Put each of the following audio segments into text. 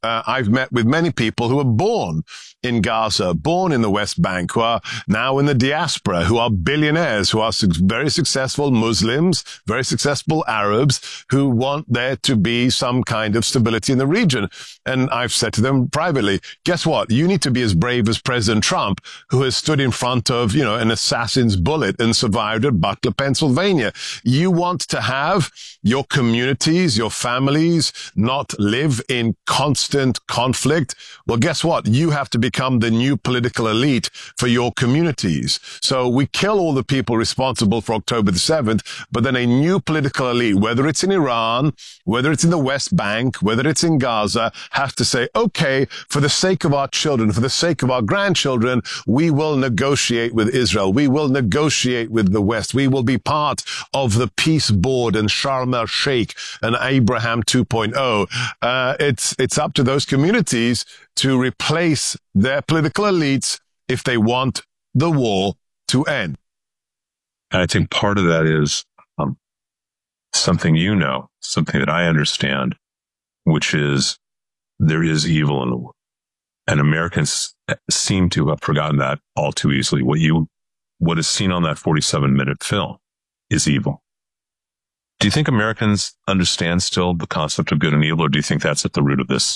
I've met with many people who were born in Gaza, born in the West Bank, who are now in the diaspora, who are billionaires, who are very successful Muslims, very successful Arabs, who want there to be some kind of stability in the region. And I've said to them privately, guess what? You need to be as brave as President Trump, who has stood in front of, an assassin's bullet and survived at Butler, Pennsylvania. You want to have your communities, your families not live in constant conflict. Well, guess what? You have to become the new political elite for your communities. So we kill all the people responsible for October the 7th, but then a new political elite, whether it's in Iran, whether it's in the West Bank, whether it's in Gaza, has to say, okay, for the sake of our children, for the sake of our grandchildren, we will negotiate with Israel. We will negotiate with the West. We will be part of the peace board and Sharm el-Sheikh and Abraham 2.0. It's up to those communities to replace their political elites if they want the war to end. And I think part of that is something something that I understand, which is there is evil in the world. And Americans seem to have forgotten that all too easily. What is seen on that 47-minute film is evil. Do you think Americans understand still the concept of good and evil, or do you think that's at the root of this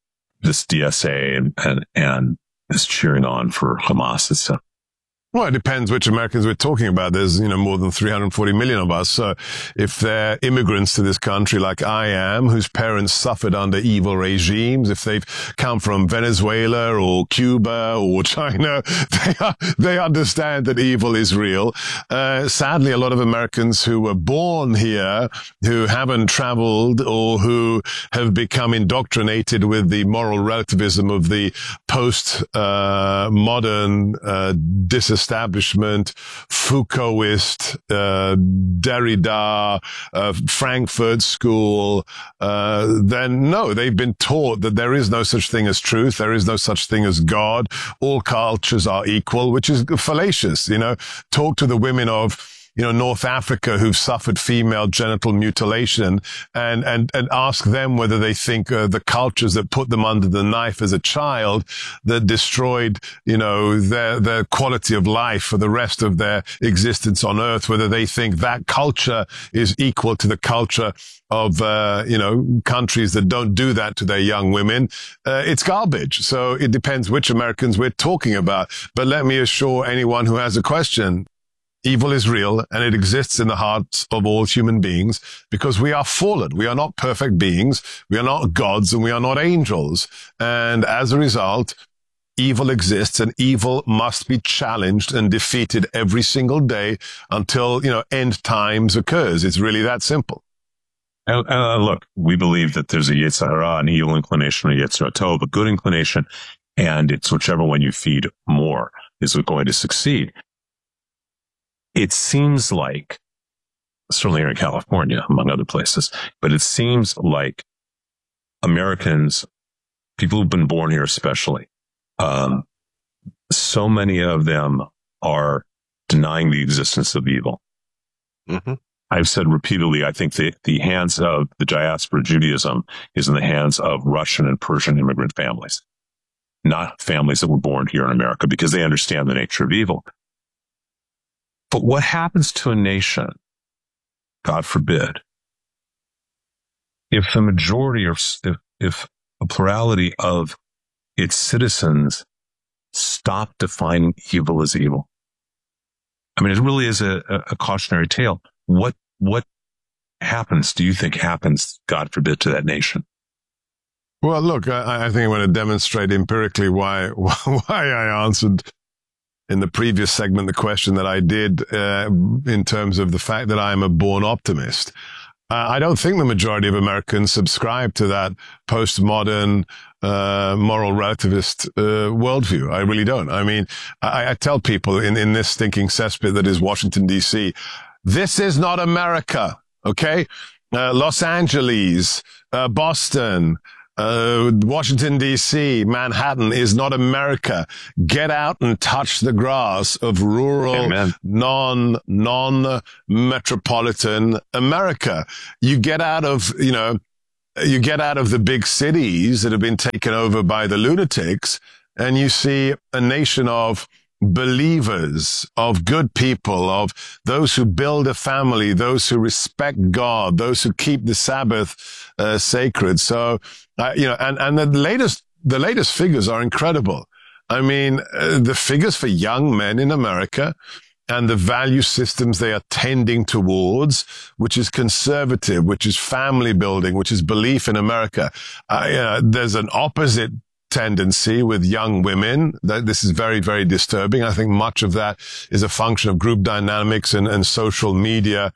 DSA and this cheering on for Hamas and stuff? Well, it depends which Americans we're talking about. There's, more than 340 million of us. So if they're immigrants to this country like I am, whose parents suffered under evil regimes, if they've come from Venezuela or Cuba or China, they understand that evil is real. Sadly, a lot of Americans who were born here, who haven't traveled or who have become indoctrinated with the moral relativism of the post-modern, disestablishment, Foucaultist, Derrida, Frankfurt School, then no, they've been taught that there is no such thing as truth. There is no such thing as God. All cultures are equal, which is fallacious. Talk to the women of North Africa who've suffered female genital mutilation and ask them whether they think the cultures that put them under the knife as a child, that destroyed, their quality of life for the rest of their existence on earth, whether they think that culture is equal to the culture of, countries that don't do that to their young women. It's garbage. So it depends which Americans we're talking about. But let me assure anyone who has a question, evil is real, and it exists in the hearts of all human beings because we are fallen. We are not perfect beings. We are not gods, and we are not angels. And as a result, evil exists, and evil must be challenged and defeated every single day until, end times occurs. It's really that simple. Look, we believe that there's a Yetzer Hara, an evil inclination, a Yetzer Tov, a good inclination, and it's whichever one you feed more is going to succeed. It seems like, certainly here in California, among other places, but it seems like Americans, people who've been born here especially, so many of them are denying the existence of evil. Mm-hmm. I've said repeatedly, I think the hands of the diaspora Judaism is in the hands of Russian and Persian immigrant families, not families that were born here in America, because they understand the nature of evil. But what happens to a nation, God forbid, if the majority or if a plurality of its citizens stop defining evil as evil? I mean, it really is a cautionary tale. What happens, do you think happens, God forbid, to that nation? Well, look, I think I want to demonstrate empirically why I answered in the previous segment the question that I did in terms of the fact that I am a born optimist. I don't think the majority of Americans subscribe to that postmodern moral relativist worldview. I really don't. I mean, I tell people in this stinking cesspit that is Washington, D.C., this is not America, okay? Los Angeles, Boston, Washington, D.C., Manhattan is not America. Get out and touch the grass of rural, non-metropolitan America. You get out of, you get out of the big cities that have been taken over by the lunatics, and you see a nation of believers, of good people, of those who build a family, those who respect God, those who keep the Sabbath sacred. So, and the latest figures are incredible. I mean, the figures for young men in America and the value systems they are tending towards, which is conservative, which is family building, which is belief in America. There's an opposite tendency with young women. This is very, very disturbing. I think much of that is a function of group dynamics and social media,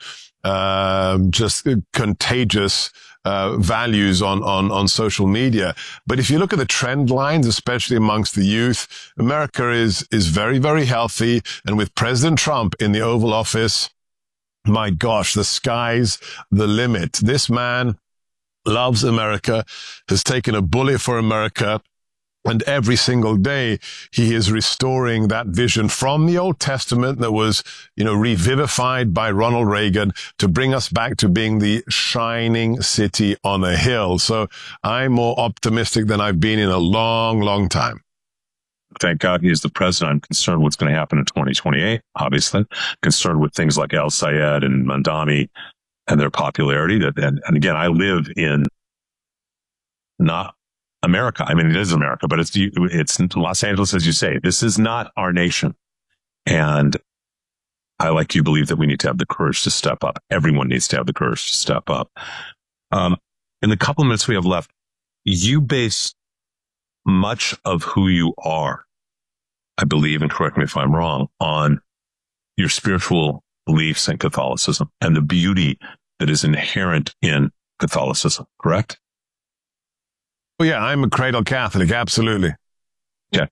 just contagious values on social media. But if you look at the trend lines, especially amongst the youth, America is very, very healthy. And with President Trump in the Oval Office, my gosh, the sky's the limit. This man loves America, has taken a bullet for America. And every single day, he is restoring that vision from the Old Testament that was, revivified by Ronald Reagan to bring us back to being the shining city on a hill. So I'm more optimistic than I've been in a long, long time. Thank God he is the president. I'm concerned what's going to happen in 2028, obviously. Concerned with things like El Sayed and Mandami and their popularity. And again, I live in not America. I mean, it is America, but it's Los Angeles, as you say. This is not our nation. And I, like you, believe that we need to have the courage to step up. Everyone needs to have the courage to step up. In the couple of minutes we have left, you base much of who you are, I believe, and correct me if I'm wrong, on your spiritual beliefs in Catholicism and the beauty that is inherent in Catholicism, correct? Oh, yeah, I'm a cradle Catholic. Absolutely. Yeah.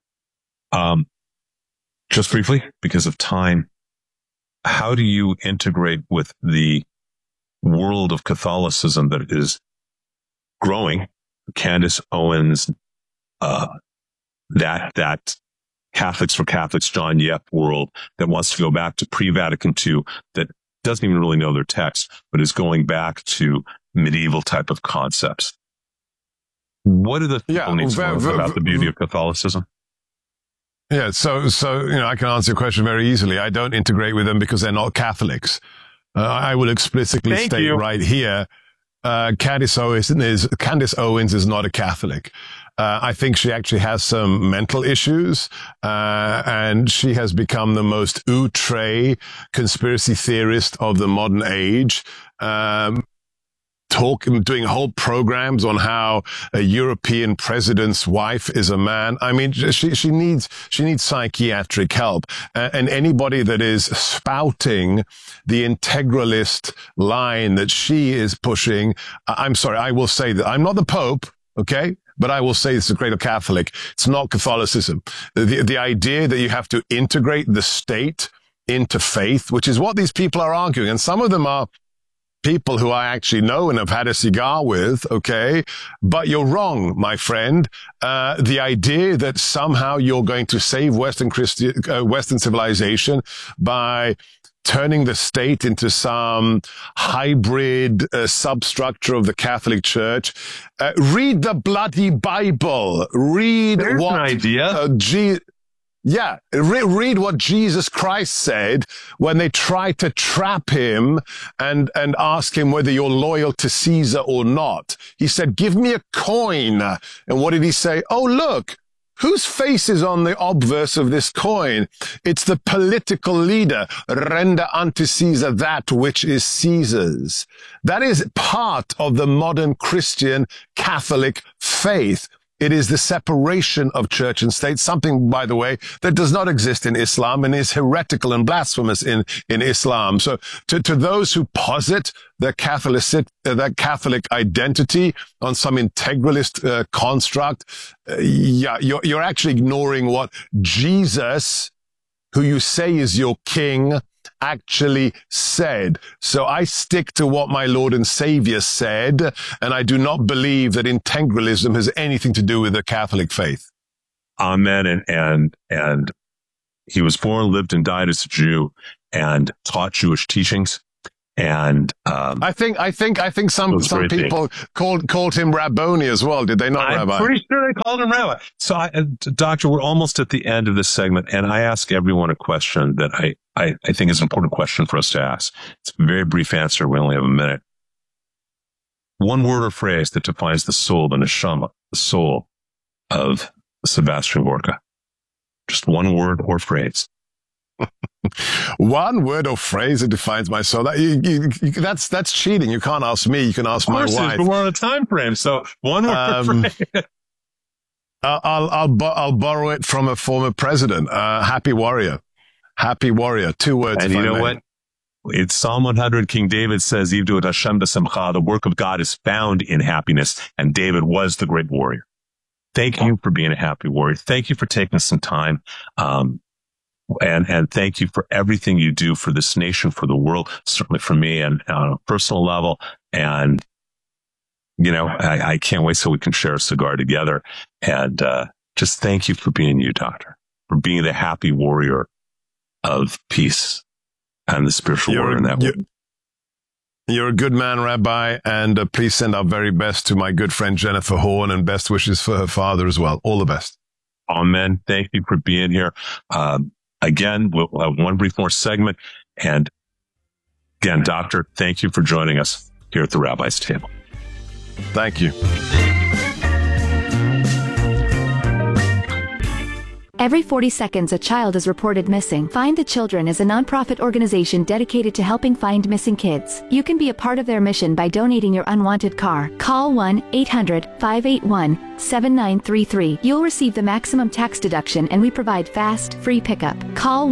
Just briefly, because of time, how do you integrate with the world of Catholicism that is growing? Candace Owens, that Catholics for Catholics, John Yep world that wants to go back to pre-Vatican II, that doesn't even really know their text, but is going back to medieval type of concepts. What do the people need to know about the beauty of Catholicism? Yeah, so I can answer your question very easily. I don't integrate with them because they're not Catholics. I will explicitly state right here, Candace Owens is not a Catholic. I think she actually has some mental issues, and she has become the most outre conspiracy theorist of the modern age. Doing whole programs on how a European president's wife is a man. I mean, she needs psychiatric help. And anybody that is spouting the integralist line that she is pushing, I'm sorry, I will say that I'm not the Pope, okay? But I will say it's a cradle Catholic. It's not Catholicism. The idea that you have to integrate the state into faith, which is what these people are arguing. And some of them are people who I actually know and have had a cigar with, okay? But you're wrong, my friend. The idea that somehow you're going to save Western civilization by turning the state into some hybrid substructure of the Catholic Church. Read the bloody Bible. Read There's what an idea. Read what Jesus Christ said when they tried to trap him and ask him whether you're loyal to Caesar or not. He said, give me a coin. And what did he say? Oh, look, whose face is on the obverse of this coin? It's the political leader. Render unto Caesar that which is Caesar's. That is part of the modern Christian Catholic faith. It is the separation of church and state, something, by the way, that does not exist in Islam and is heretical and blasphemous in Islam. So to those who posit that Catholic identity on some integralist construct, you're actually ignoring what Jesus, who you say is your king, actually said. So I stick to what my Lord and Savior said, and I do not believe that integralism has anything to do with the Catholic faith. Amen. And he was born, lived, and died as a Jew and taught Jewish teachings. And I think some people called him Rabboni as well. Did they not, Rabbi? I'm pretty sure they called him Rabbi. So, Doctor, we're almost at the end of this segment, and I ask everyone a question that I think is an important question for us to ask. It's a very brief answer. We only have a minute. One word or phrase that defines the soul, the neshama, the soul of Sebastian Gorka. Just one word or phrase. One word or phrase that defines my soul. That's cheating. You can't ask me. You can ask my wife. We're on a time frame, so one word or phrase. I'll borrow it from a former president. Happy warrior. Happy warrior. 2 words. And you know what? It's Psalm 100. King David says, "Yivdu et Hashem b'simcha." The work of God is found in happiness, and David was the great warrior. Thank you for being a happy warrior. Thank you for taking some time. And thank you for everything you do for this nation, for the world, certainly for me and on a personal level. And, I can't wait so we can share a cigar together. And, just thank you for being you, Doctor, for being the happy warrior of peace and the spiritual warrior in that way. You're a good man, Rabbi, and please send our very best to my good friend Jennifer Horn, and best wishes for her father as well. All the best. Amen. Thank you for being here. Again, we'll have one brief more segment. And again, Doctor, thank you for joining us here at the Rabbi's Table. Thank you. Every 40 seconds, a child is reported missing. Find the Children is a nonprofit organization dedicated to helping find missing kids. You can be a part of their mission by donating your unwanted car. Call 1-800-581-7933. You'll receive the maximum tax deduction, and we provide fast, free pickup. Call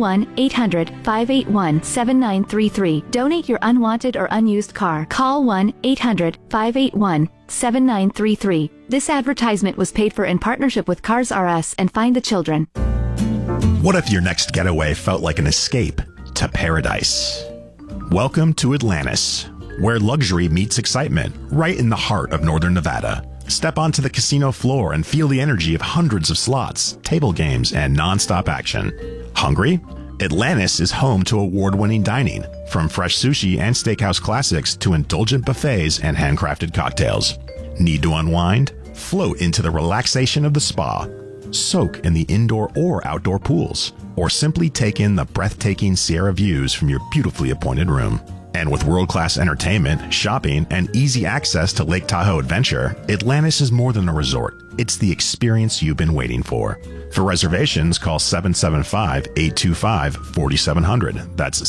1-800-581-7933. Donate your unwanted or unused car. Call 1-800-581-7933. This advertisement was paid for in partnership with Cars R Us and Find the Children. What if your next getaway felt like an escape to paradise? Welcome to Atlantis, where luxury meets excitement, right in the heart of northern Nevada. Step onto the casino floor and feel the energy of hundreds of slots, table games, and non-stop action. Hungry? Atlantis is home to award-winning dining, from fresh sushi and steakhouse classics to indulgent buffets and handcrafted cocktails. Need to unwind? Float into the relaxation of the spa. Soak in the indoor or outdoor pools, or simply take in the breathtaking Sierra views from your beautifully appointed room. And with world-class entertainment, shopping, and easy access to Lake Tahoe Adventure, Atlantis is more than a resort. It's the experience you've been waiting for. For reservations, call 775-825-4700. That's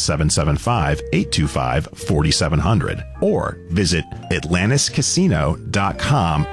775-825-4700. Or visit AtlantisCasino.com,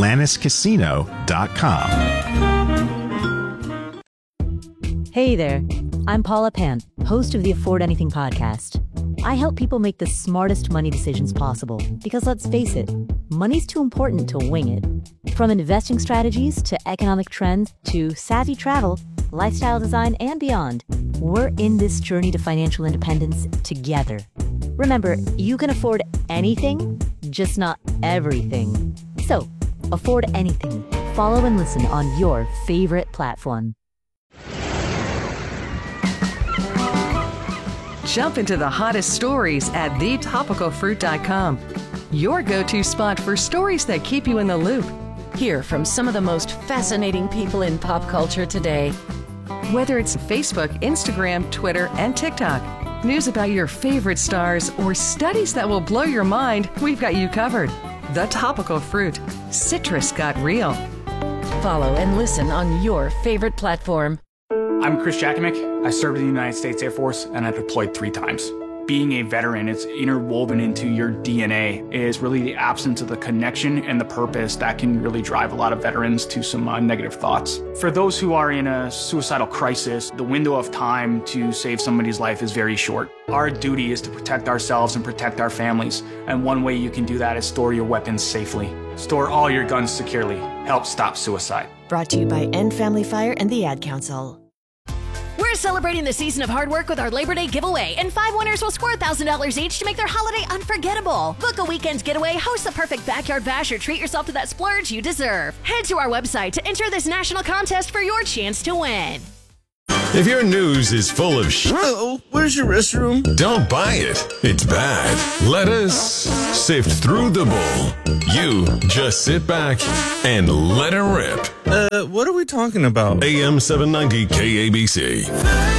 AtlantisCasino.com. Hey there, I'm Paula Pant, host of the Afford Anything podcast. I help people make the smartest money decisions possible because, let's face it, money's too important to wing it. From investing strategies to economic trends to savvy travel, lifestyle design, and beyond, we're in this journey to financial independence together. Remember, you can afford anything, just not everything. So, afford anything. Follow and listen on your favorite platform. Jump into the hottest stories at thetopicalfruit.com. Your go-to spot for stories that keep you in the loop. Hear from some of the most fascinating people in pop culture today. Whether it's Facebook, Instagram, Twitter, and TikTok, news about your favorite stars, or studies that will blow your mind, we've got you covered. The Topical Fruit. Citrus got real. Follow and listen on your favorite platform. I'm Chris Jakimick. I served in the United States Air Force and I deployed 3 times. Being a veteran, it's interwoven into your DNA. It is really the absence of the connection and the purpose that can really drive a lot of veterans to some negative thoughts. For those who are in a suicidal crisis, the window of time to save somebody's life is very short. Our duty is to protect ourselves and protect our families. And one way you can do that is store your weapons safely. Store all your guns securely. Help stop suicide. Brought to you by End Family Fire and the Ad Council. We're celebrating the season of hard work with our Labor Day giveaway, and 5 winners will score $1,000 each to make their holiday unforgettable. Book a weekend getaway, host the perfect backyard bash, or treat yourself to that splurge you deserve. Head to our website to enter this national contest for your chance to win. If your news is full of Uh-oh, where's your restroom? don't buy it. It's bad. Let us sift through the bull. You just sit back and let it rip. What are we talking about? AM 790 KABC.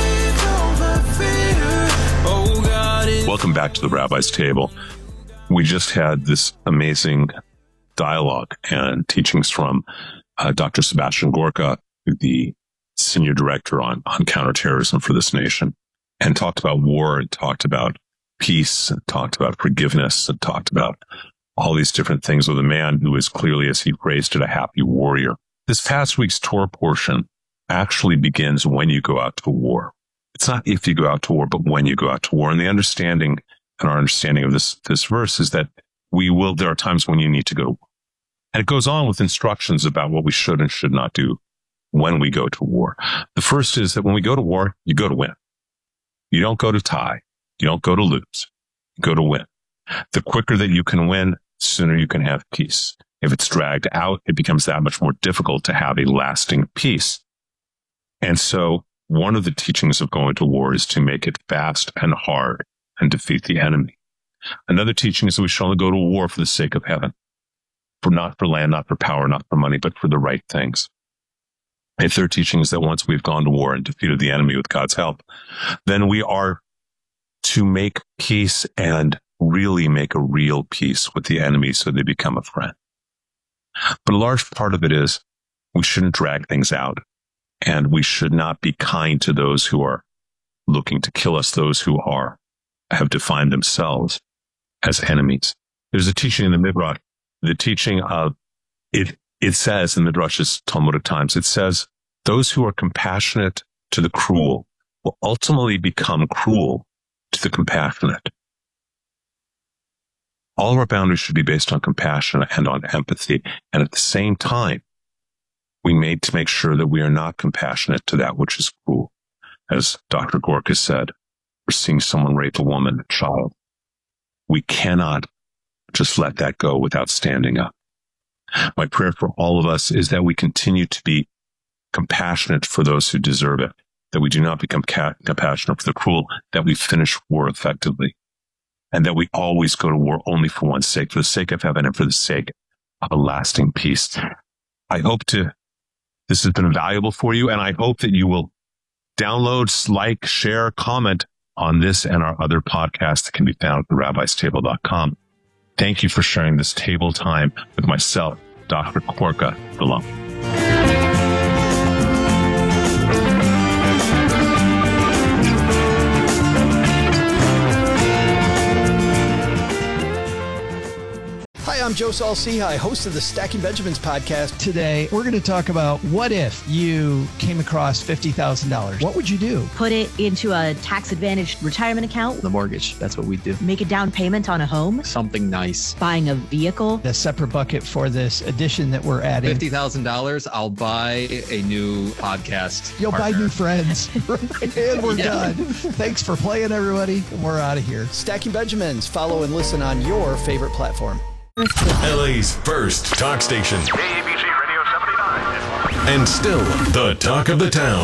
Welcome back to the Rabbi's Table. We just had this amazing dialogue and teachings from Dr. Sebastian Gorka, the senior director on counterterrorism for this nation, and talked about war and talked about peace and talked about forgiveness and talked about all these different things with a man who is clearly, as he phrased it, a happy warrior. This past week's Torah portion actually begins when you go out to war. It's not if you go out to war, but when you go out to war. And the understanding and our understanding of this verse is that there are times when you need to go to war. And it goes on with instructions about what we should and should not do when we go to war. The first is that when we go to war, you go to win. You don't go to tie. You don't go to lose. You go to win. The quicker that you can win, the sooner you can have peace. If it's dragged out, it becomes that much more difficult to have a lasting peace. And so one of the teachings of going to war is to make it fast and hard and defeat the enemy. Another teaching is that we should only go to war for the sake of heaven. Not for land, not for power, not for money, but for the right things. A third teaching is that once we've gone to war and defeated the enemy with God's help, then we are to make peace and really make a real peace with the enemy so they become a friend. But a large part of it is we shouldn't drag things out, and we should not be kind to those who are looking to kill us, those who have defined themselves as enemies. There's a teaching in the Midrash, the teaching of it says in Midrash's Talmudic times, it says, those who are compassionate to the cruel will ultimately become cruel to the compassionate. All of our boundaries should be based on compassion and on empathy. And at the same time, we need to make sure that we are not compassionate to that which is cruel. As Dr. Gorka said, we're seeing someone rape a woman, a child. We cannot just let that go without standing up. My prayer for all of us is that we continue to be compassionate for those who deserve it, that we do not become compassionate for the cruel, that we finish war effectively, and that we always go to war only for one's sake, for the sake of heaven and for the sake of a lasting peace. I hope this has been valuable for you, and I hope that you will download, like, share, comment on this and our other podcasts that can be found at therabbistable.com. Thank you for sharing this table time with myself, Dr. Gorka Galum. Hi, I'm Joe Saul-Sehy, host of the Stacking Benjamins podcast. Today, we're going to talk about what if you came across $50,000? What would you do? Put it into a tax-advantaged retirement account. The mortgage, that's what we do. Make a down payment on a home. Something nice. Buying a vehicle. A separate bucket for this addition that we're adding. $50,000, I'll buy a new podcast You'll partner. buy new friends. And we're done. Thanks for playing, everybody. We're out of here. Stacking Benjamins. Follow and listen on your favorite platform. LA's first talk station. KABC Radio 79. And still the talk of the town.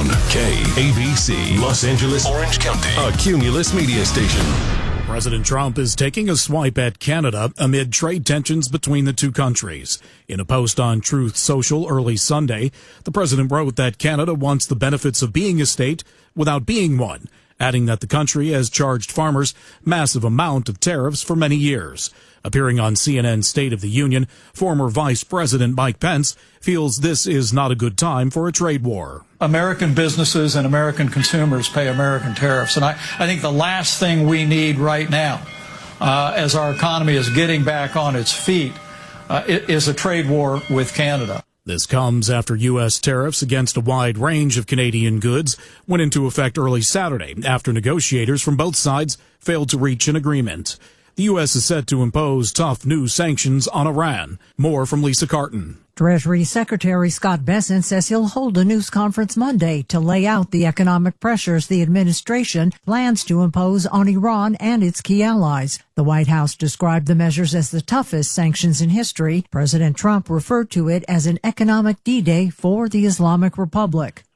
KABC, Los Angeles, Orange County, a Cumulus media station. President Trump is taking a swipe at Canada amid trade tensions between the two countries. In a post on Truth Social early Sunday, the president wrote that Canada wants the benefits of being a state without being one, adding that the country has charged farmers massive amount of tariffs for many years. Appearing on CNN's State of the Union, former Vice President Mike Pence feels this is not a good time for a trade war. American businesses and American consumers pay American tariffs. And I think the last thing we need right now, as our economy is getting back on its feet, is a trade war with Canada. This comes after U.S. tariffs against a wide range of Canadian goods went into effect early Saturday after negotiators from both sides failed to reach an agreement. The U.S. is set to impose tough new sanctions on Iran. More from Lisa Carton. Treasury Secretary Scott Bessent says he'll hold a news conference Monday to lay out the economic pressures the administration plans to impose on Iran and its key allies. The White House described the measures as the toughest sanctions in history. President Trump referred to it as an economic D-Day for the Islamic Republic.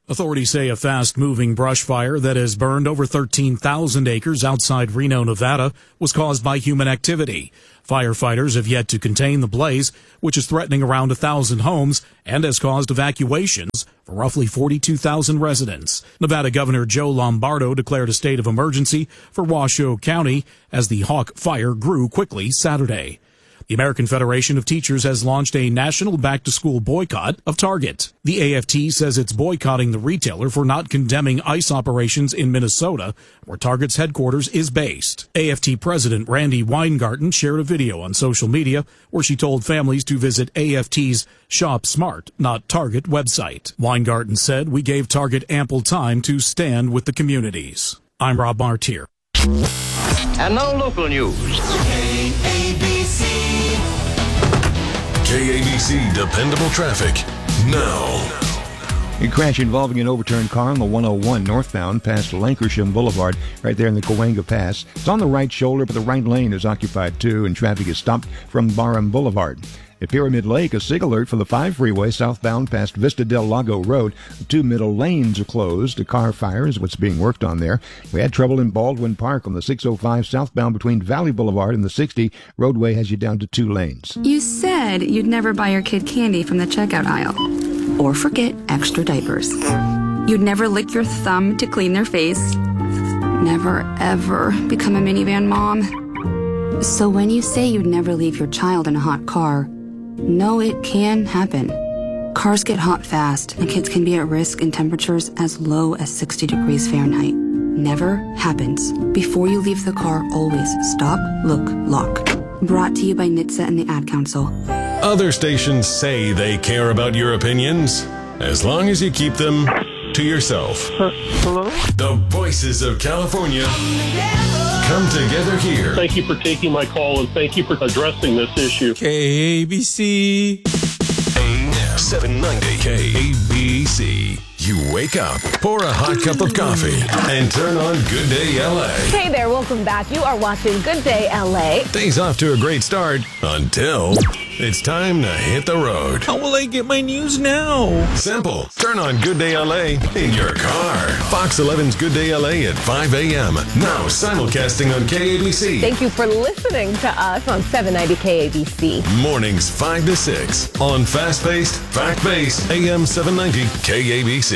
Authorities say a fast-moving brush fire that has burned over 13,000 acres outside Reno, Nevada, was caused by human activity. Firefighters have yet to contain the blaze, which is threatening around 1,000 homes and has caused evacuations for roughly 42,000 residents. Nevada Governor Joe Lombardo declared a state of emergency for Washoe County as the Hawk Fire grew quickly Saturday. The American Federation of Teachers has launched a national back-to-school boycott of Target. The AFT says it's boycotting the retailer for not condemning ICE operations in Minnesota, where Target's headquarters is based. AFT President Randy Weingarten shared a video on social media where she told families to visit AFT's Shop Smart, Not Target website. Weingarten said, "We gave Target ample time to stand with the communities." I'm Rob Martier. And now local news. KABC Dependable Traffic now. A crash involving an overturned car on the 101 northbound past Lankershim Boulevard, right there in the Cahuenga Pass. It's on the right shoulder, but the right lane is occupied too, and traffic is stopped from Barham Boulevard. At Pyramid Lake, a SIG alert for the 5 freeway southbound past Vista del Lago Road. The 2 middle lanes are closed. A car fire is what's being worked on there. We had trouble in Baldwin Park on the 605 southbound between Valley Boulevard and the 60. Roadway has you down to 2 lanes. You said you'd never buy your kid candy from the checkout aisle. Or forget extra diapers. You'd never lick your thumb to clean their face. Never, ever become a minivan mom. So when you say you'd never leave your child in a hot car, no, it can happen. Cars get hot fast, and kids can be at risk in temperatures as low as 60 degrees Fahrenheit. Never happens. Before you leave the car, always stop, look, lock. Brought to you by NHTSA and the Ad Council. Other stations say they care about your opinions, as long as you keep them to yourself. Hello? The Voices of California come together here. Thank you for taking my call, and thank you for addressing this issue. KABC. A790 KABC. You wake up, pour a hot cup of coffee, and turn on Good Day LA. Hey there, welcome back. You are watching Good Day LA. Day's off to a great start until it's time to hit the road. How will I get my news now? Simple. Turn on Good Day LA in your car. Fox 11's Good Day LA at 5 a.m. Now simulcasting on KABC. Thank you for listening to us on 790 KABC. Mornings 5 to 6 on fast-paced, fact-based AM 790 KABC.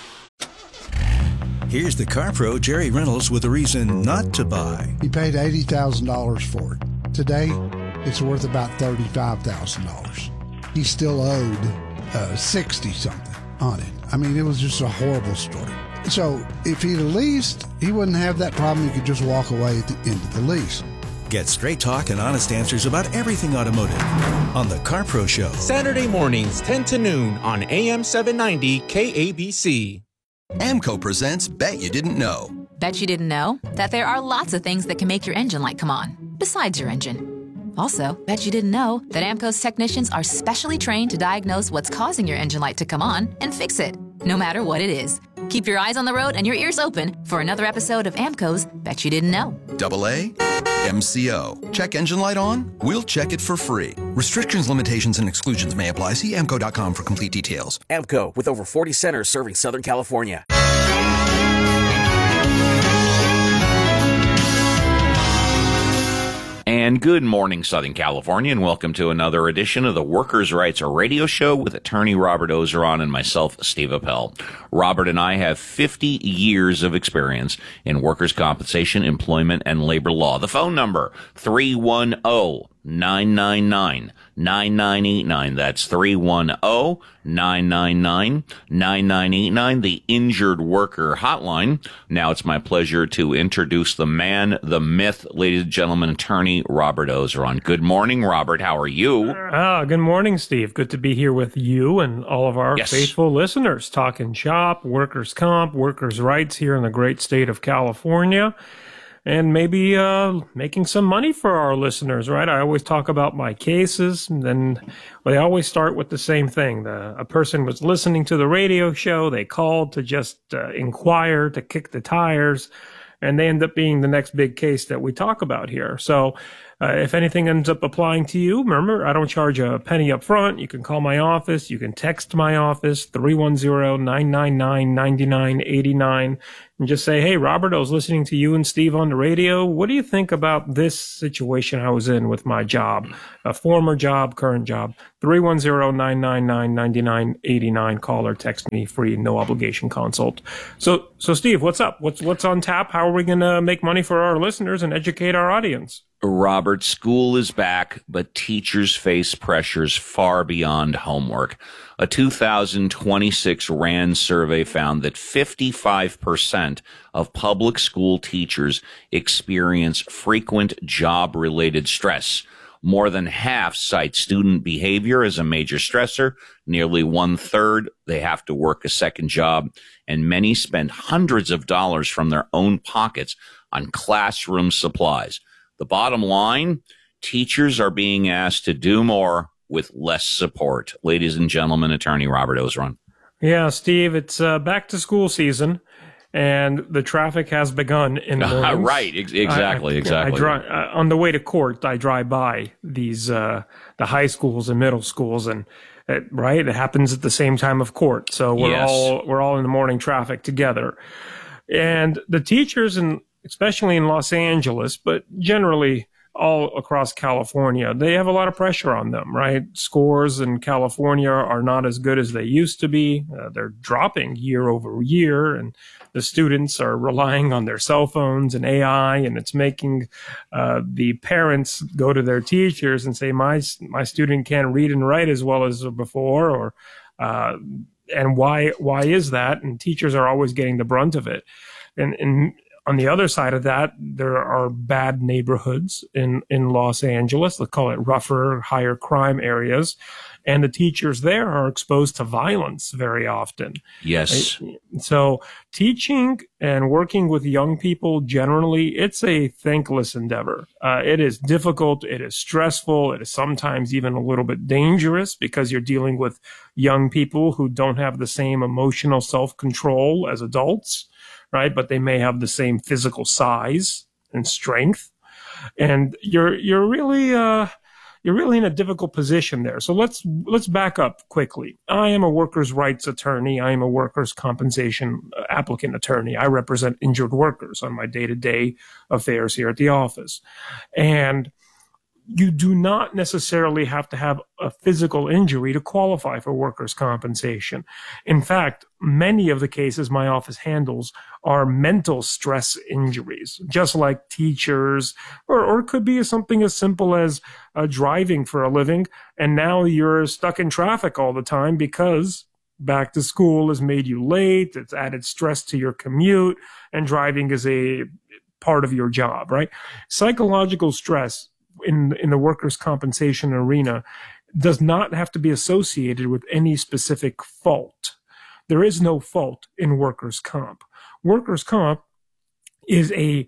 Here's the car pro, Jerry Reynolds, with a reason not to buy. He paid $80,000 for it. Today, it's worth about $35,000. He still owed 60-something on it. I mean, it was just a horrible story. So if he'd leased, he wouldn't have that problem. He could just walk away at the end of the lease. Get straight talk and honest answers about everything automotive on The Car Pro Show. Saturday mornings, 10 to noon on AM 790 KABC. AMCO presents Bet You Didn't Know. Bet you didn't know that there are lots of things that can make your engine light come on, besides your engine. Also, bet you didn't know that AMCO's technicians are specially trained to diagnose what's causing your engine light to come on and fix it, no matter what it is. Keep your eyes on the road and your ears open for another episode of AMCO's Bet You Didn't Know. AA, MCO. Check engine light on? We'll check it for free. Restrictions, limitations, and exclusions may apply. See AMCO.com for complete details. AMCO, with over 40 centers serving Southern California. And good morning, Southern California, and welcome to another edition of the Workers' Rights Radio Show with attorney Robert Ozeron and myself, Steve Appel. Robert and I have 50 years of experience in workers' compensation, employment, and labor law. The phone number, 310-999-9989. That's 310-999-9989, the Injured Worker Hotline. Now it's my pleasure to introduce the man, the myth, ladies and gentlemen, attorney Robert Ozeron. Good morning, Robert. How are you? Good morning, Steve. Good to be here with you and all of our faithful listeners, talking shop, workers' comp, workers' rights here in the great state of California. And maybe making some money for our listeners, right? I always talk about my cases, and then they always start with the same thing. A person was listening to the radio show, they called to just inquire, to kick the tires, and they end up being the next big case that we talk about here. So If anything ends up applying to you, remember, I don't charge a penny up front. You can call my office. You can text my office, 310-999-9989, and just say, hey, Robert, I was listening to you and Steve on the radio. What do you think about this situation I was in with my job, a former job, current job? 310-999-9989. Call or text me, free, no obligation consult. So Steve, what's up? What's on tap? How are we going to make money for our listeners and educate our audience? Robert, school is back, but teachers face pressures far beyond homework. A 2026 RAND survey found that 55% of public school teachers experience frequent job-related stress. More than half cite student behavior as a major stressor. Nearly 1/3, they have to work a second job. And many spend hundreds of dollars from their own pockets on classroom supplies. The bottom line, teachers are being asked to do more with less support. Ladies and gentlemen, Attorney Robert Ozeron. Yeah, Steve, it's back to school season, and the traffic has begun in the mornings. Right, exactly. On the way to court, I drive by these the high schools and middle schools, and it happens at the same time of court. So we're all in the morning traffic together, and the teachers, and especially in Los Angeles, but generally all across California, they have a lot of pressure on them, right? Scores in California are not as good as they used to be. They're dropping year over year, and the students are relying on their cell phones and AI, and it's making the parents go to their teachers and say, my student can't read and write as well as before, or and why is that? And teachers are always getting the brunt of it. And on the other side of that, there are bad neighborhoods in Los Angeles. Let's call it rougher, higher crime areas. And the teachers there are exposed to violence very often. Yes. Right? So teaching and working with young people, generally, it's a thankless endeavor. It is difficult. It is stressful. It is sometimes even a little bit dangerous because you're dealing with young people who don't have the same emotional self-control as adults. Right, but they may have the same physical size and strength, and you're really in a difficult position there. So let's back up quickly. I am a workers' rights attorney. I am a workers' compensation applicant attorney. I represent injured workers on my day-to-day affairs here at the office, and you do not necessarily have to have a physical injury to qualify for workers' compensation. In fact, many of the cases my office handles are mental stress injuries, just like teachers, or it could be something as simple as driving for a living, and now you're stuck in traffic all the time because back to school has made you late, it's added stress to your commute, and driving is a part of your job, right? Psychological stress in the workers' compensation arena does not have to be associated with any specific fault. There is no fault in workers' comp. Workers' comp is a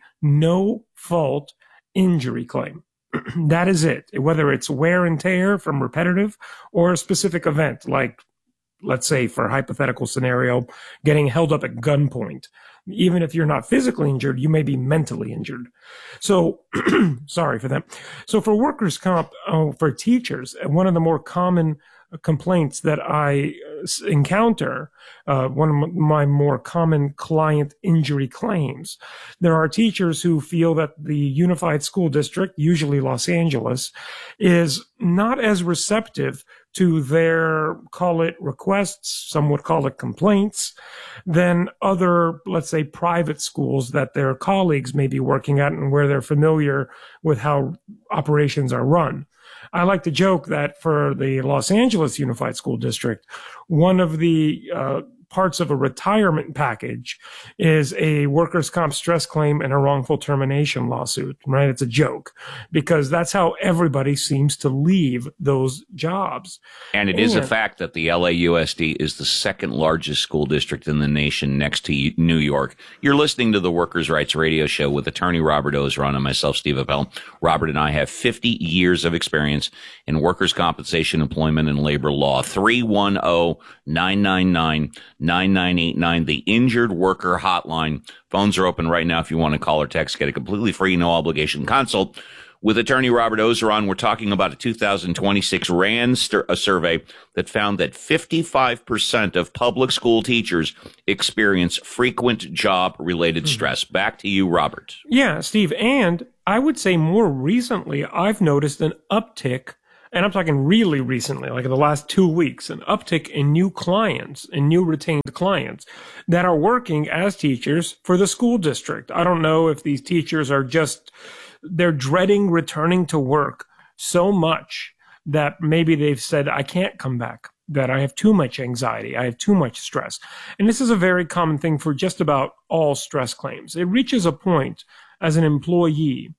no-fault injury claim. That is it. Whether it's wear and tear from repetitive or a specific event, like, let's say, for a hypothetical scenario, getting held up at gunpoint. Even if you're not physically injured, you may be mentally injured. So, sorry for that. So for workers' comp, for teachers, one of the more common complaints that I encounter, one of my more common client injury claims, there are teachers who feel that the Unified School District, usually Los Angeles, is not as receptive to their, call it requests, some would call it complaints, than other, let's say, private schools that their colleagues may be working at and where they're familiar with how operations are run. I like to joke that for the Los Angeles Unified School District, one of the parts of a retirement package is a workers' comp stress claim and a wrongful termination lawsuit, right? It's a joke because that's how everybody seems to leave those jobs. And it is a fact that the LAUSD is the second largest school district in the nation next to New York. You're listening to the Workers' Rights Radio Show with attorney Robert Ozeron and myself, Steve Appel. Robert and I have 50 years of experience in workers' compensation, employment, and labor law. 310-999-9989, the Injured Worker Hotline. Phones are open right now if you want to call or text. Get a completely free, no obligation consult With attorney Robert Ozeron, we're talking about a 2026 RAND survey that found that 55% of public school teachers experience frequent job-related stress. Back to you, Robert. Yeah, Steve. And I would say more recently, I've noticed an uptick, and I'm talking really recently, like in the last 2 weeks, an uptick in new clients and new retained clients that are working as teachers for the school district. I don't know if these teachers are they're dreading returning to work so much that maybe they've said, I can't come back, that I have too much anxiety, I have too much stress. And this is a very common thing for just about all stress claims. It reaches a point as an employee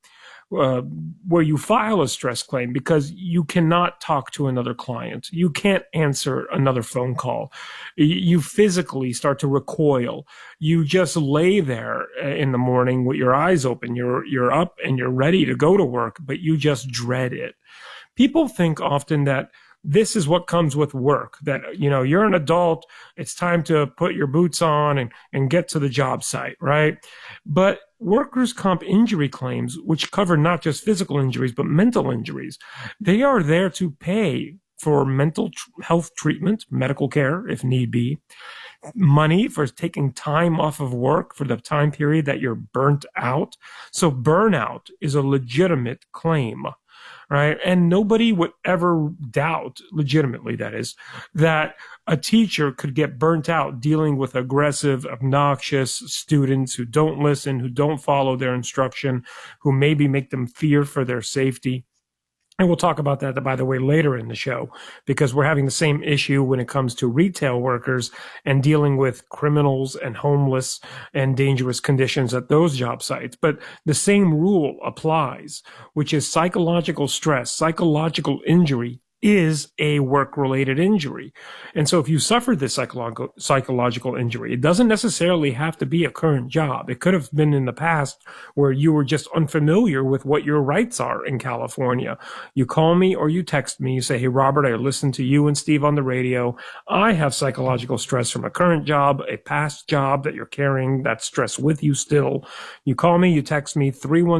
where you file a stress claim because you cannot talk to another client. You can't answer another phone call. You physically start to recoil. You just lay there in the morning with your eyes open. You're up and you're ready to go to work, but you just dread it. People think often that this is what comes with work, that, you're an adult. It's time to put your boots on and get to the job site, right? But workers' comp injury claims, which cover not just physical injuries, but mental injuries, they are there to pay for mental health treatment, medical care, if need be, money for taking time off of work for the time period that you're burnt out. So burnout is a legitimate claim. Right. And nobody would ever doubt, legitimately, that is, that a teacher could get burnt out dealing with aggressive, obnoxious students who don't listen, who don't follow their instruction, who maybe make them fear for their safety. And we'll talk about that, by the way, later in the show, because we're having the same issue when it comes to retail workers and dealing with criminals and homeless and dangerous conditions at those job sites. But the same rule applies, which is psychological stress, psychological injury is a work-related injury. And so if you suffered this psychological injury, it doesn't necessarily have to be a current job. It could have been in the past where you were just unfamiliar with what your rights are in California. You call me or you text me, you say, hey, Robert, I listened to you and Steve on the radio. I have psychological stress from a current job, a past job that you're carrying that stress with you still. You call me, you text me,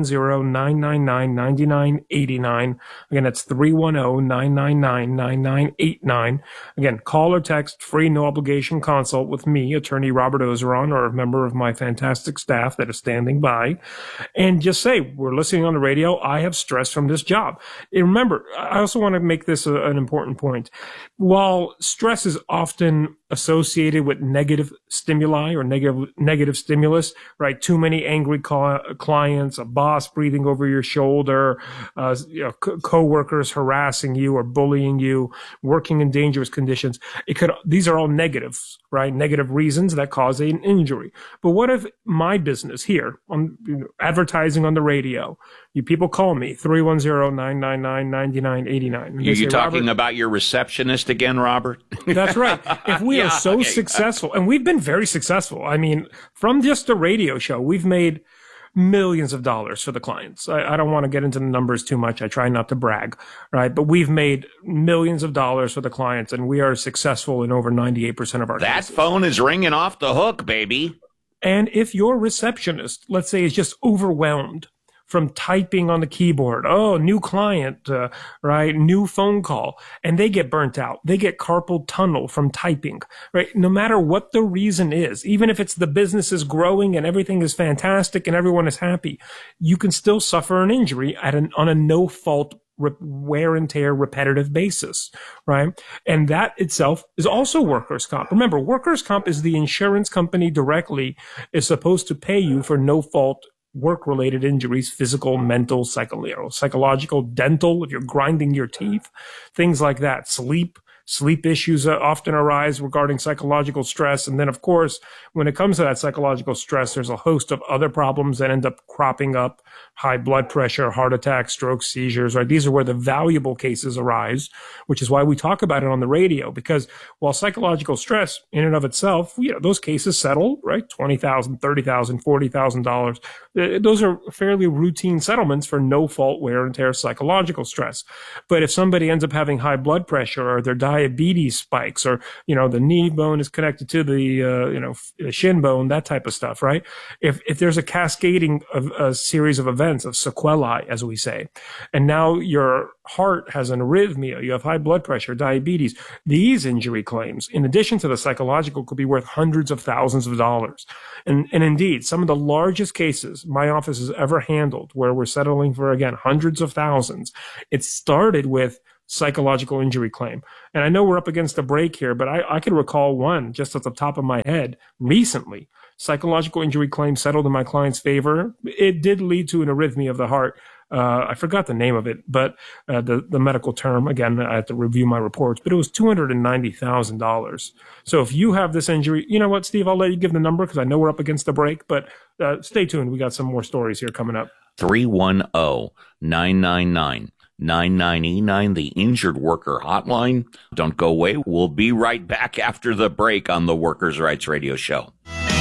310-999-9989. Again, that's 310-999-9989. Again, call or text, free, no obligation consult with me, attorney Robert Ozeron, or a member of my fantastic staff that is standing by, and just say, we're listening on the radio. I have stress from this job. And remember, I also want to make this an important point. While stress is often associated with negative stimuli or negative stimulus, right? Too many angry clients, a boss breathing over your shoulder, co-workers harassing you or bullying you, working in dangerous conditions. These are all negatives, right? Negative reasons that cause an injury. But what if my business here, on advertising on the radio, you people call me, 310-999-9989. You talking about your receptionist again, Robert? That's right. If we are so successful, and we've been very successful. I mean, from just a radio show, we've made millions of dollars for the clients. I don't want to get into the numbers too much. I try not to brag, right? But we've made millions of dollars for the clients, and we are successful in over 98% of our cases. That phone is ringing off the hook, baby. And if your receptionist, let's say, is just overwhelmed from typing on the keyboard, new client, right, new phone call, and they get burnt out. They get carpal tunnel from typing, right? No matter what the reason is, even if it's the business is growing and everything is fantastic and everyone is happy, you can still suffer an injury on a no-fault wear and tear repetitive basis, right? And that itself is also workers' comp. Remember, workers' comp is the insurance company directly is supposed to pay you for no-fault work-related injuries, physical, mental, psychological, dental, if you're grinding your teeth, things like that. Sleep issues often arise regarding psychological stress. And then, of course, when it comes to that psychological stress, there's a host of other problems that end up cropping up: high blood pressure, heart attack, stroke, seizures, right? These are where the valuable cases arise, which is why we talk about it on the radio, because while psychological stress in and of itself, those cases settle, right? $20,000, $30,000, $40,000. Those are fairly routine settlements for no fault wear and tear psychological stress. But if somebody ends up having high blood pressure or they're diabetes spikes, or, the knee bone is connected to the, shin bone, that type of stuff, right? If there's a cascading of a series of events, of sequelae, as we say, and now your heart has an arrhythmia, you have high blood pressure, diabetes, these injury claims, in addition to the psychological, could be worth hundreds of thousands of dollars. And indeed, some of the largest cases my office has ever handled, where we're settling for, again, hundreds of thousands, it started with psychological injury claim. And I know we're up against a break here, but I could recall one just at the top of my head recently. Psychological injury claim settled in my client's favor. It did lead to an arrhythmia of the heart. I forgot the name of it, but the medical term, again, I have to review my reports, but it was $290,000. So if you have this injury, you know what, Steve, I'll let you give the number because I know we're up against the break, but stay tuned. We got some more stories here coming up. 310-999-9989, the Injured Worker Hotline. Don't go away. We'll be right back after the break on the Workers' Rights Radio Show.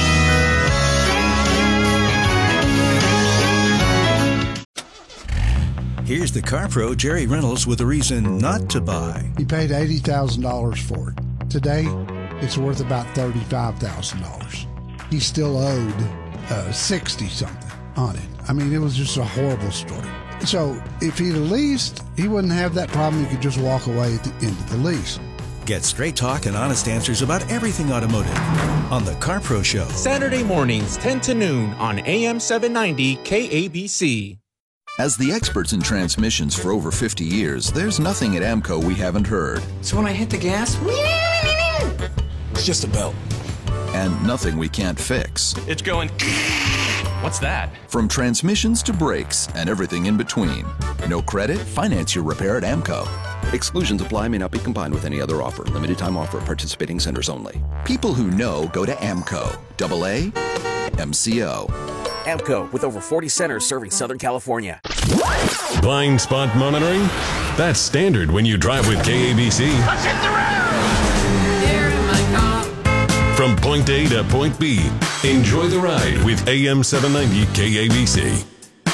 Here's the car pro, Jerry Reynolds, with a reason not to buy. He paid $80,000 for it. Today, it's worth about $35,000. He still owed 60-something on it. I mean, it was just a horrible story. So if he'd leased, he wouldn't have that problem. He could just walk away at the end of the lease. Get straight talk and honest answers about everything automotive on the Car Pro Show. Saturday mornings, 10 to noon on AM 790 KABC. As the experts in transmissions for over 50 years, there's nothing at AMCO we haven't heard. So when I hit the gas, it's just a belt. And nothing we can't fix. It's going... What's that? From transmissions to brakes and everything in between. No credit? Finance your repair at AMCO. Exclusions apply, may not be combined with any other offer. Limited time offer at participating centers only. People who know go to AMCO. AA MCO. AMCO, with over 40 centers serving Southern California. Blind spot monitoring? That's standard when you drive with KABC. Let's hit the road! Here in my car. From point A to point B, enjoy the ride with AM 790 KABC.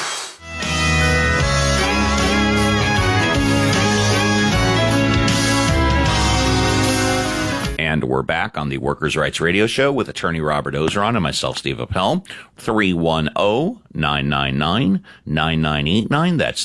And we're back on the Workers' Rights Radio Show with attorney Robert Ozeron and myself, Steve Appel. 310-999-9989. That's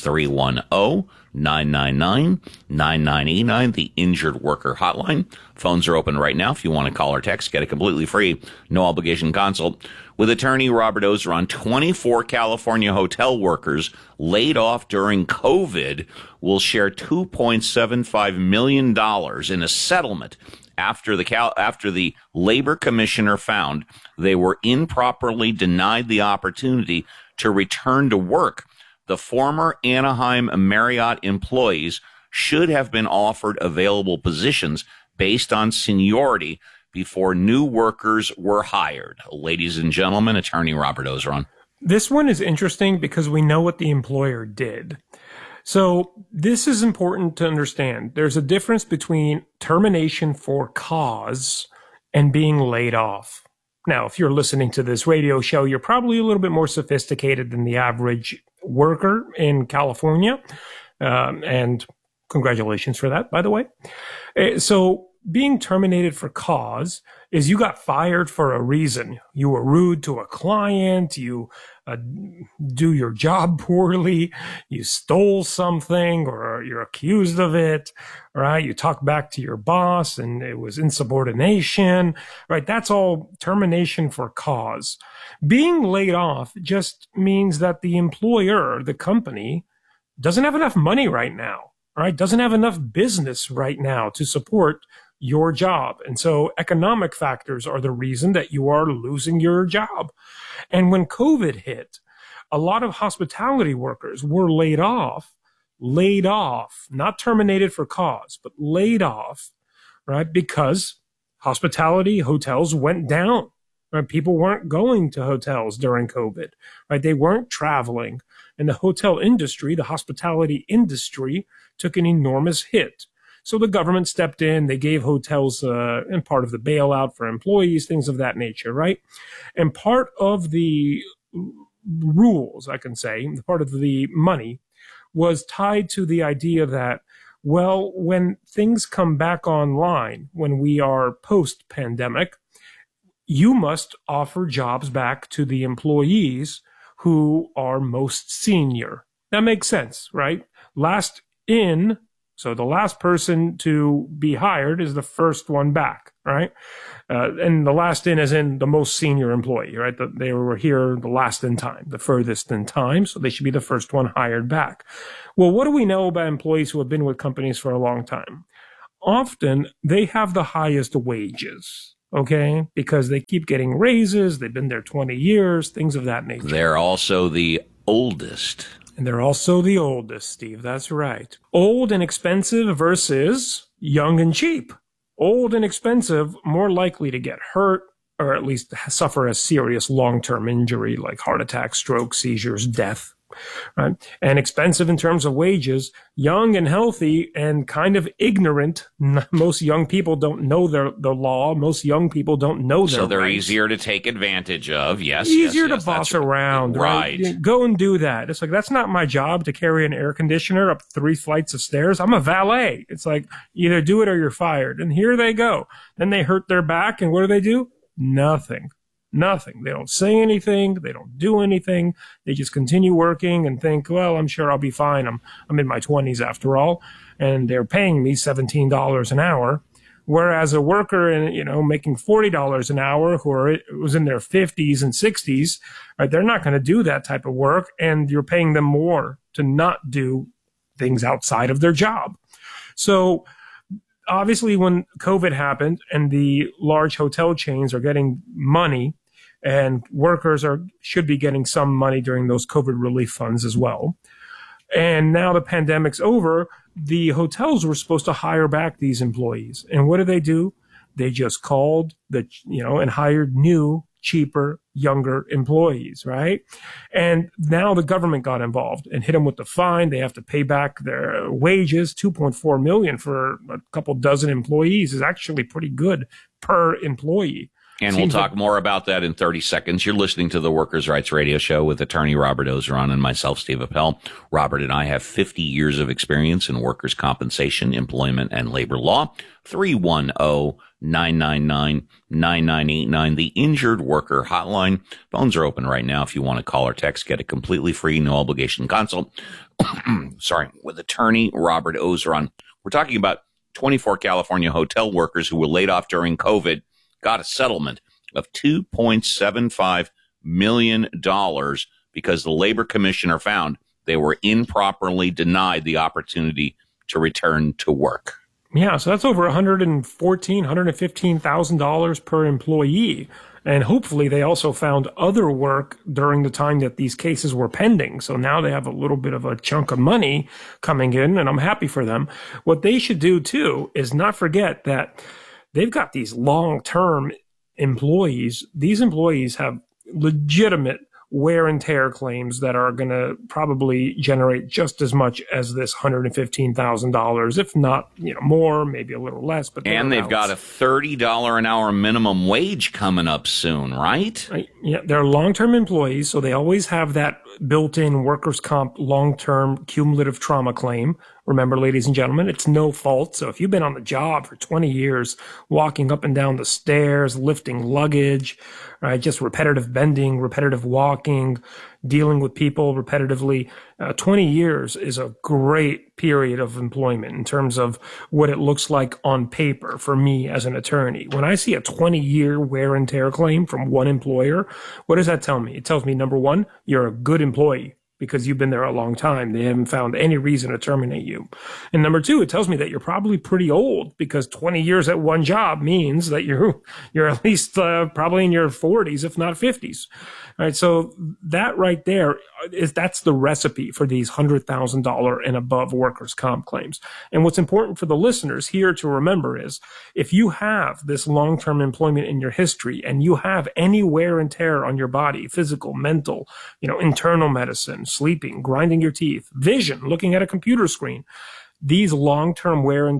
310-999-9989, the Injured Worker Hotline. Phones are open right now. If you want to call or text, get a completely free, no obligation consult with attorney Robert Ozeron. 24 California hotel workers laid off during COVID will share $2.75 million in a settlement after the labor commissioner found they were improperly denied the opportunity to return to work. The former Anaheim Marriott employees should have been offered available positions based on seniority before new workers were hired. Ladies and gentlemen, attorney Robert Ozeron. This one is interesting because we know what the employer did. So this is important to understand. There's a difference between termination for cause and being laid off. Now, if you're listening to this radio show, you're probably a little bit more sophisticated than the average worker in California. And congratulations for that, by the way. So being terminated for cause is you got fired for a reason. You were rude to a client, you do your job poorly, you stole something or you're accused of it, right? You talk back to your boss and it was insubordination, right? That's all termination for cause. Being laid off just means that the employer, the company, doesn't have enough money right now, right? Doesn't have enough business right now to support your job. And so economic factors are the reason that you are losing your job. And when COVID hit, a lot of hospitality workers were laid off, not terminated for cause, but laid off, right? Because hospitality hotels went down, right? People weren't going to hotels during COVID, right? They weren't traveling. And the hotel industry, the hospitality industry, took an enormous hit. So the government stepped in, they gave hotels and part of the bailout for employees, things of that nature, right? And part of the rules, I can say, part of the money was tied to the idea that Well, when things come back online, when we are post-pandemic, you must offer jobs back to the employees who are most senior. That makes sense, right? Last in, so the last person to be hired is the first one back, right? And the last in as in the most senior employee, right? They were here the last in time, the furthest in time, so they should be the first one hired back. Well, what do we know about employees who have been with companies for a long time? Often, they have the highest wages, okay? Because they keep getting raises, they've been there 20 years, things of that nature. They're also the oldest. And they're also the oldest, Steve. That's right. Old and expensive versus young and cheap. Old and expensive, more likely to get hurt or at least suffer a serious long-term injury like heart attack, stroke, seizures, death. Right? And expensive in terms of wages, young and healthy and kind of ignorant. Most young people don't know the law. Most young people don't know their So they're rights. easier to take advantage of. Yes. Easier yes, to boss around. Right. Go and do that. It's like, that's not my job to carry an air conditioner up 3 flights of stairs. I'm a valet. It's like, either do it or you're fired. And here they go. Then they hurt their back. And what do? Nothing. They don't say anything. They don't do anything. They just continue working and think, well, I'm sure I'll be fine. I'm in my 20s after all, and they're paying me $17 an hour. Whereas a worker, making $40 an hour who was in their 50s and 60s, right, they're not going to do that type of work, and you're paying them more to not do things outside of their job. So obviously, when COVID happened and the large hotel chains are getting money, and workers should be getting some money during those COVID relief funds as well. And now the pandemic's over, the hotels were supposed to hire back these employees. And what do? They just called and hired new, cheaper, younger employees, right? And now the government got involved and hit them with the fine. They have to pay back their wages. $2.4 million for a couple dozen employees is actually pretty good per employee. And we'll talk more about that in 30 seconds. You're listening to the Workers' Rights Radio Show with attorney Robert Ozeron and myself, Steve Appel. Robert and I have 50 years of experience in workers' compensation, employment, and labor law. 310-999-9989, the Injured Worker Hotline. Phones are open right now if you want to call or text. Get a completely free, no obligation consult. With attorney Robert Ozeron. We're talking about 24 California hotel workers who were laid off during COVID. Got a settlement of $2.75 million because the labor commissioner found they were improperly denied the opportunity to return to work. Yeah, so that's over $115,000 per employee. And hopefully they also found other work during the time that these cases were pending. So now they have a little bit of a chunk of money coming in, and I'm happy for them. What they should do, too, is not forget that they've got these long-term employees. These employees have legitimate wear and tear claims that are going to probably generate just as much as this $115,000, if not, more, maybe a little less. And they've got a $30 an hour minimum wage coming up soon, right? Yeah, they're long-term employees, so they always have that built-in workers' comp long-term cumulative trauma claim. Remember, ladies and gentlemen, it's no fault. So if you've been on the job for 20 years, walking up and down the stairs, lifting luggage, right, just repetitive bending, repetitive walking, dealing with people repetitively, 20 years is a great period of employment in terms of what it looks like on paper for me as an attorney. When I see a 20-year wear and tear claim from one employer, what does that tell me? It tells me, number one, you're a good employee, because you've been there a long time. They haven't found any reason to terminate you. And number two, it tells me that you're probably pretty old, because 20 years at one job means that you're at least probably in your 40s, if not 50s. All right, so that right there that's the recipe for these $100,000 and above workers' comp claims. And what's important for the listeners here to remember is, if you have this long-term employment in your history and you have any wear and tear on your body, physical, mental, internal medicine, sleeping, grinding your teeth, vision, looking at a computer screen, these long-term wear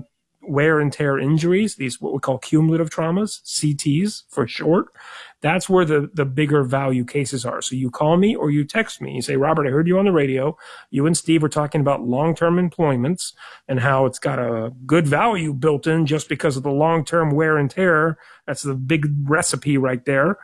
wear and tear injuries, these what we call cumulative traumas, CTs for short, that's where the bigger value cases are. So you call me or you text me. You say, Robert, I heard you on the radio. You and Steve were talking about long-term employments and how it's got a good value built in just because of the long-term wear and tear. That's the big recipe right there.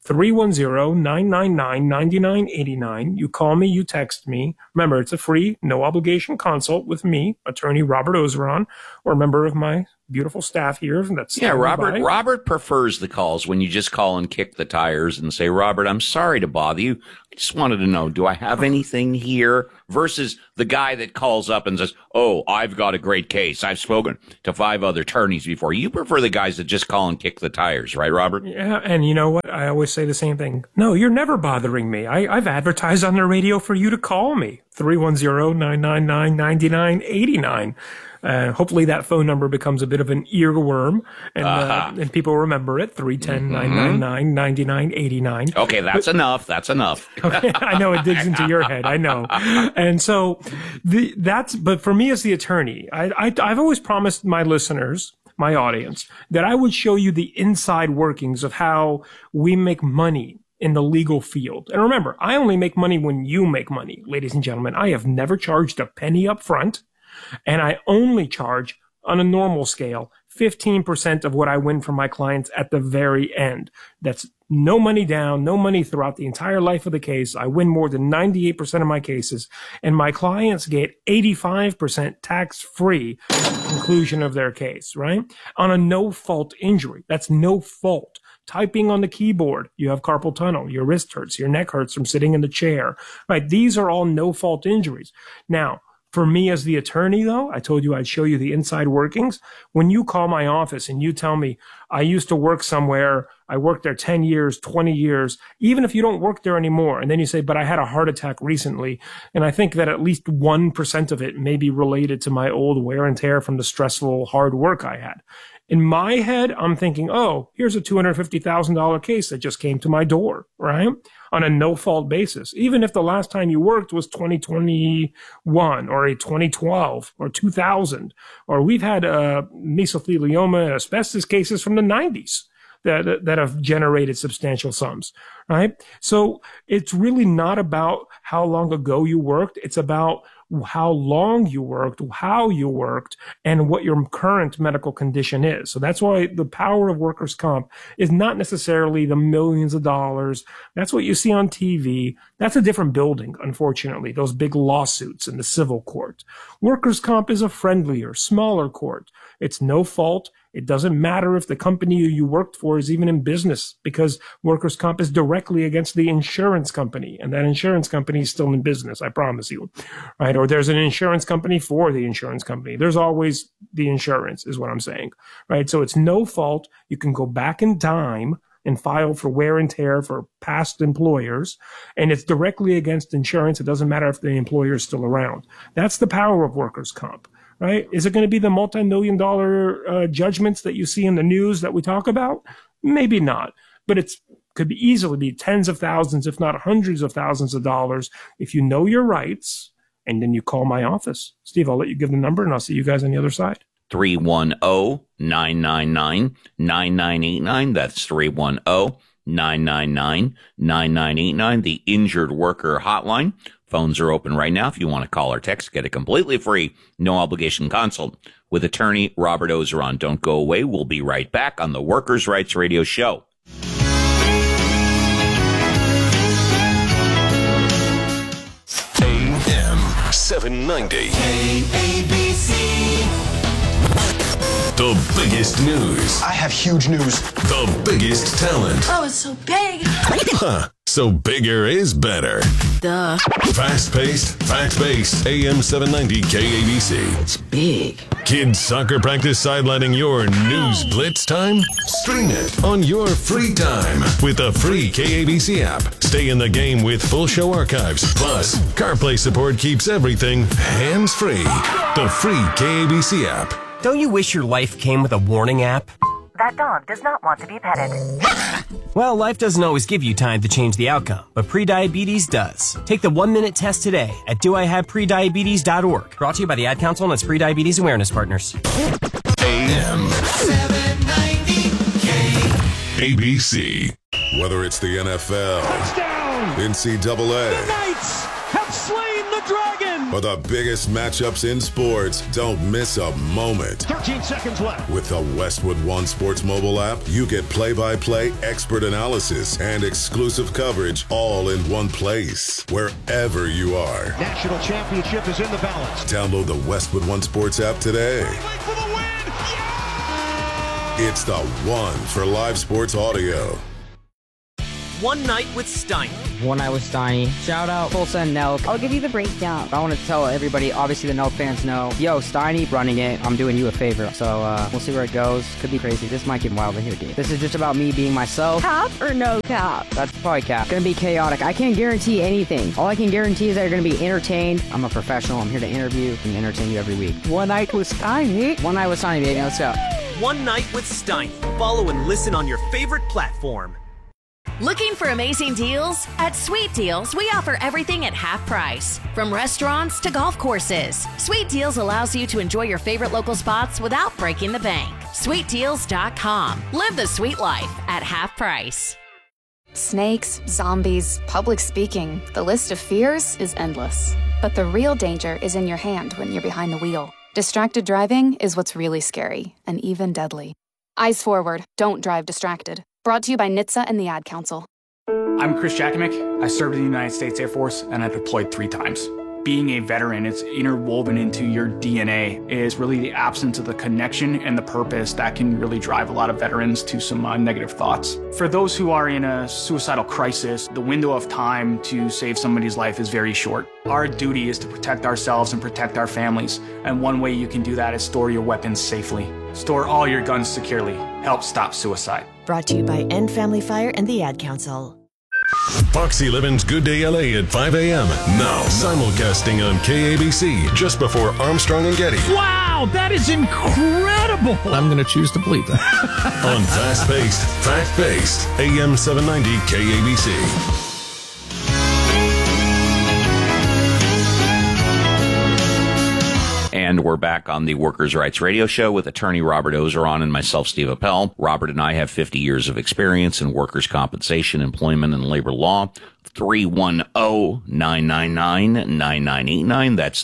310-999-9989. You call me, you text me. Remember, it's a free, no obligation consult with me, attorney Robert Ozeron, or a member of my beautiful staff here. Robert prefers the calls when you just call and kick the tires and say, Robert, I'm sorry to bother you. I just wanted to know, do I have anything here? Versus the guy that calls up and says, oh, I've got a great case. I've spoken to 5 other attorneys before. You prefer the guys that just call and kick the tires, right, Robert? Yeah, and you know what? I always say the same thing. No, you're never bothering me. I've advertised on the radio for you to call me. 310-999-9989. Hopefully that phone number becomes a bit of an earworm and people remember it. 310-999-9989. Okay, that's enough. That's enough. Okay, I know it digs into your head. I know. And so but for me as the attorney, I've always promised my listeners, my audience, that I would show you the inside workings of how we make money in the legal field. And remember, I only make money when you make money, ladies and gentlemen. I have never charged a penny up front. And I only charge, on a normal scale, 15% of what I win from my clients at the very end. That's no money down, no money throughout the entire life of the case. I win more than 98% of my cases, and my clients get 85% tax-free conclusion of their case, right? On a no-fault injury. That's no fault. Typing on the keyboard, you have carpal tunnel, your wrist hurts, your neck hurts from sitting in the chair, right? These are all no-fault injuries. Now, for me as the attorney, though, I told you I'd show you the inside workings. When you call my office and you tell me, I used to work somewhere, I worked there 10 years, 20 years, even if you don't work there anymore, and then you say, but I had a heart attack recently, and I think that at least 1% of it may be related to my old wear and tear from the stressful, hard work I had. In my head, I'm thinking, oh, here's a $250,000 case that just came to my door, right? On a no-fault basis. Even if the last time you worked was 2021 or a 2012 or 2000, or we've had mesothelioma and asbestos cases from the 90s that have generated substantial sums, right? So it's really not about how long ago you worked. It's about how long you worked, how you worked, and what your current medical condition is. So that's why the power of workers' comp is not necessarily the millions of dollars. That's what you see on TV. That's a different building, unfortunately, those big lawsuits in the civil court. Workers' comp is a friendlier, smaller court. It's no fault. It doesn't matter if the company you worked for is even in business, because workers' comp is directly against the insurance company, and that insurance company is still in business, I promise you, right? Or there's an insurance company for the insurance company. There's always the insurance, is what I'm saying, right? So it's no fault. You can go back in time and file for wear and tear for past employers, and it's directly against insurance. It doesn't matter if the employer is still around. That's the power of workers' comp. Right? Is it going to be the multi-million-dollar judgments that you see in the news that we talk about? Maybe not, but could be easily be tens of thousands, if not hundreds of thousands of dollars, if you know your rights, and then you call my office. Steve, I'll let you give the number, and I'll see you guys on the other side. 310-999-9989. That's 310-999-9989, the Injured Worker Hotline. Phones are open right now. If you want to call or text, get a completely free, no obligation consult with attorney Robert Ozeron. Don't go away. We'll be right back on the Workers' Rights Radio Show. AM 790. KABC. The biggest news. I have huge news. The biggest talent. Oh, it's so big. Huh. So bigger is better. Duh. Fast-paced, fact-based, AM 790 KABC. It's big. Kids soccer practice sidelining your news blitz time? Stream it on your free time with the free KABC app. Stay in the game with full show archives. Plus, CarPlay support keeps everything hands-free. The free KABC app. Don't you wish your life came with a warning app? That dog does not want to be petted. Well, life doesn't always give you time to change the outcome, but prediabetes does. Take the 1-minute test today at doihaveprediabetes.org. Brought to you by the Ad Council and its Prediabetes Awareness Partners. AM 790 KABC. Whether it's the NFL, touchdown, NCAA, the Knights have slain the dragon, or the biggest matchups in sports, don't miss a moment. 13 seconds left. With the Westwood One Sports mobile app, you get play-by-play expert analysis and exclusive coverage all in one place, wherever you are. National championship is in the balance. Download the Westwood One Sports app today. For the win! Yeah! It's the one for live sports audio. One Night with Steiny. One Night with Steiny. Shout out Tulsa and Nelk. I'll give you the breakdown. I want to tell everybody, obviously the Nelk fans know, yo, Steiny running it, I'm doing you a favor. So we'll see where it goes. Could be crazy. This might get wild in here, dude. This is just about me being myself. Cap or no cap? That's probably cap. Gonna be chaotic. I can't guarantee anything. All I can guarantee is that you're gonna be entertained. I'm a professional. I'm here to interview and entertain you every week. One Night with Steiny. One Night with Steiny, baby. Let's go. One Night with Steiny. Follow and listen on your favorite platform. Looking for amazing deals? At Sweet Deals, we offer everything at half price. From restaurants to golf courses, Sweet Deals allows you to enjoy your favorite local spots without breaking the bank. SweetDeals.com. Live the sweet life at half price. Snakes, zombies, public speaking. The list of fears is endless. But the real danger is in your hand when you're behind the wheel. Distracted driving is what's really scary and even deadly. Eyes forward. Don't drive distracted. Brought to you by NHTSA and the Ad Council. I'm Chris Jakimick. I served in the United States Air Force and I deployed 3 times. Being a veteran, it's interwoven into your DNA, is really the absence of the connection and the purpose that can really drive a lot of veterans to some negative thoughts. For those who are in a suicidal crisis, the window of time to save somebody's life is very short. Our duty is to protect ourselves and protect our families, and one way you can do that is store your weapons safely. Store all your guns securely. Help stop suicide. Brought to you by End Family Fire and the Ad Council. Foxy Levin's Good Day LA at 5 a.m. Now, simulcasting on KABC just before Armstrong and Getty. Wow, that is incredible. I'm going to choose to believe that. On fast-paced, fact-based, AM 790 KABC. And we're back on the Workers' Rights Radio Show with attorney Robert Ozeron and myself, Steve Appel. Robert and I have 50 years of experience in workers' compensation, employment, and labor law. 310-999-9989. That's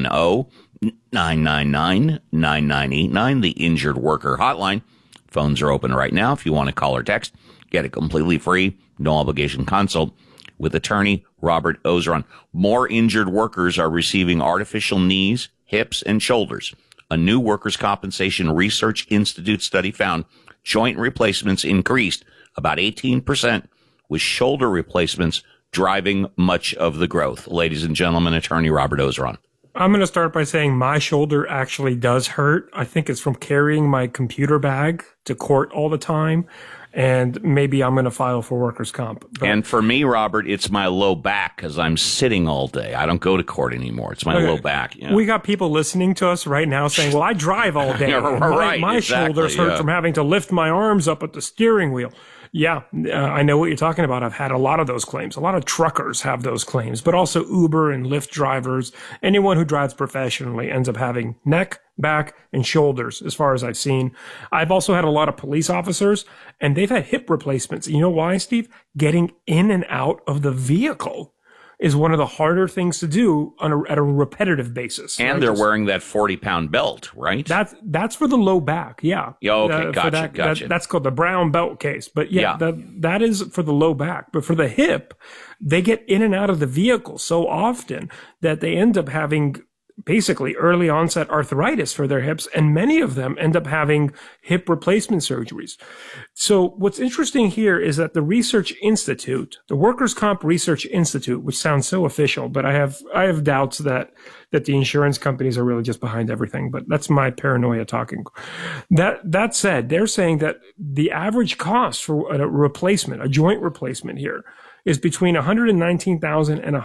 310-999-9989, the Injured Worker Hotline. Phones are open right now. If you want to call or text, get a completely free, no obligation consult with attorney Robert Ozeron. More injured workers are receiving artificial knees, hips, and shoulders. A new Workers' Compensation Research Institute study found joint replacements increased about 18%, with shoulder replacements driving much of the growth. Ladies and gentlemen, attorney Robert Ozeron. I'm going to start by saying my shoulder actually does hurt. I think it's from carrying my computer bag to court all the time. And maybe I'm going to file for workers' comp. And for me, Robert, it's my low back because I'm sitting all day. I don't go to court anymore. It's my low back. You know? We got people listening to us right now saying, well, I drive all day. My exactly, shoulders hurt from having to lift my arms up at the steering wheel. Yeah, I know what you're talking about. I've had a lot of those claims. A lot of truckers have those claims, but also Uber and Lyft drivers. Anyone who drives professionally ends up having neck, back, and shoulders, as far as I've seen. I've also had a lot of police officers, and they've had hip replacements. You know why, Steve? Getting in and out of the vehicle is one of the harder things to do at a repetitive basis. And they're wearing that 40-pound belt, right? That's for the low back, yeah. Okay, gotcha. That's called the brown belt case. But that is for the low back. But for the hip, they get in and out of the vehicle so often that they end up having basically early onset arthritis for their hips, and many of them end up having hip replacement surgeries. So what's interesting here is that the Research Institute, the Workers' Comp Research Institute, which sounds so official, but I have doubts that the insurance companies are really just behind everything, but that's my paranoia talking. That said, they're saying that the average cost for a replacement, a joint replacement here, is between $119,000 and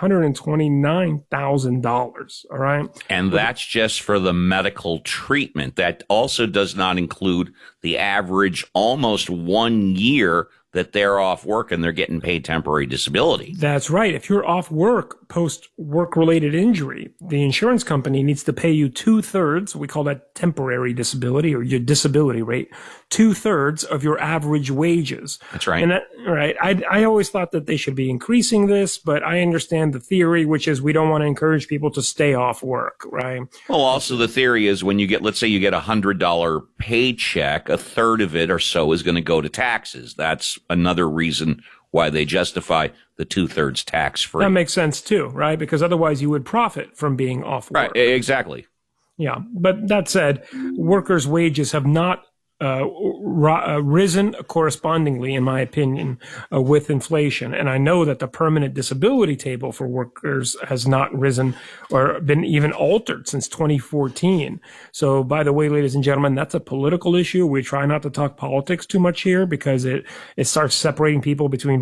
$129,000. All right. And that's just for the medical treatment. That also does not include the average almost 1 year that they're off work and they're getting paid temporary disability. That's right. If you're off work post work related injury, the insurance company needs to pay you 2/3. We call that temporary disability or your disability rate, 2/3 of your average wages. That's right. And right. I always thought that they should be increasing this, but I understand the theory, which is we don't want to encourage people to stay off work, right? Well, also the theory is when you get, let's say you get $100 paycheck, 1/3 of it or so is going to go to taxes. That's another reason why they justify the 2/3 tax free. That makes sense too, right? Because otherwise you would profit from being off work. Right, exactly. Yeah. But that said, workers' wages have not risen correspondingly, in my opinion, with inflation. And I know that the permanent disability table for workers has not risen or been even altered since 2014. So, by the way, ladies and gentlemen, that's a political issue. We try not to talk politics too much here because it starts separating people between